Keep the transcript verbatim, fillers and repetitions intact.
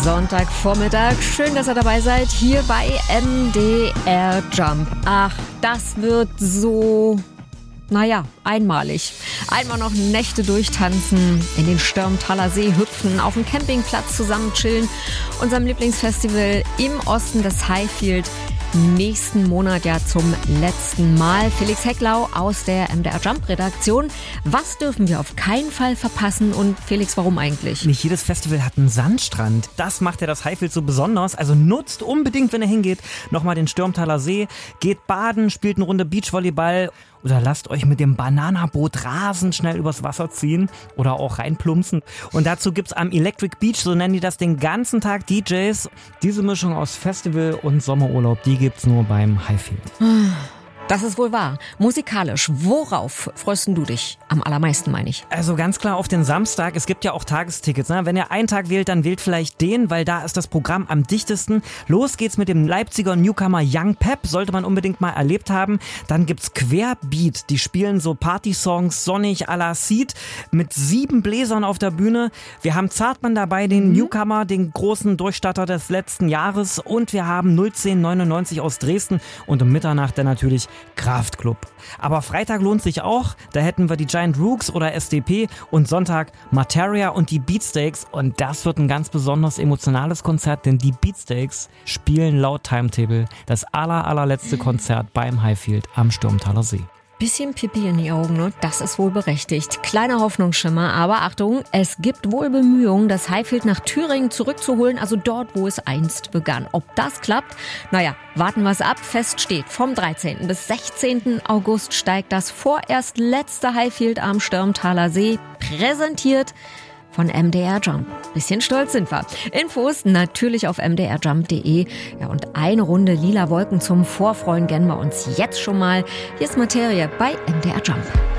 Sonntagvormittag. Schön, dass ihr dabei seid, hier bei M D R Jump. Ach, das wird so, naja, einmalig. Einmal noch Nächte durchtanzen, in den Stürmtaler See hüpfen, auf dem Campingplatz zusammen chillen, unserem Lieblingsfestival im Osten des Highfield. Nächsten Monat ja zum letzten Mal. Felix Hecklau aus der M D R Jump Redaktion. Was dürfen wir auf keinen Fall verpassen und Felix, warum eigentlich? Nicht jedes Festival hat einen Sandstrand. Das macht ja das Highfield so besonders. Also nutzt unbedingt, wenn ihr hingeht, nochmal den Stürmtaler See. Geht baden, spielt eine Runde Beachvolleyball oder lasst euch mit dem Bananaboot rasend schnell übers Wasser ziehen oder auch reinplumpsen. Und dazu gibt's am Electric Beach, so nennen die das, den ganzen Tag D Js. Diese Mischung aus Festival und Sommerurlaub, die gibt's nur beim Highfield. Das ist wohl wahr. Musikalisch, worauf freust du dich am allermeisten, meine ich? Also ganz klar auf den Samstag. Es gibt ja auch Tagestickets. Ne? Wenn ihr einen Tag wählt, dann wählt vielleicht den, weil da ist das Programm am dichtesten. Los geht's mit dem Leipziger Newcomer Young Pep. Sollte man unbedingt mal erlebt haben. Dann gibt's Querbeat. Die spielen so Partysongs sonnig à la Seed mit sieben Bläsern auf der Bühne. Wir haben Zartmann dabei, den mhm. Newcomer, den großen Durchstarter des letzten Jahres. Und wir haben null zehn neunundneunzig aus Dresden. Und um Mitternacht dann natürlich Kraftklub. Aber Freitag lohnt sich auch. Da hätten wir die Giant Rooks oder S D P und Sonntag Materia und die Beatsteaks. Und das wird ein ganz besonders emotionales Konzert, denn die Beatsteaks spielen laut Timetable das aller, allerletzte Konzert beim Highfield am Stürmtaler See. Bisschen Pipi in die Augen, ne? Das ist wohl berechtigt. Kleiner Hoffnungsschimmer, aber Achtung, es gibt wohl Bemühungen, das Highfield nach Thüringen zurückzuholen, also dort, wo es einst begann. Ob das klappt? Naja, warten wir es ab. Fest steht, vom dreizehnten bis sechzehnten August steigt das vorerst letzte Highfield am Stürmtaler See, präsentiert von M D R Jump. Bisschen stolz sind wir. Infos natürlich auf m d r jump punkt d e. Ja, und eine Runde lila Wolken zum Vorfreuen gönnen wir uns jetzt schon mal. Hier ist Materie bei M D R Jump.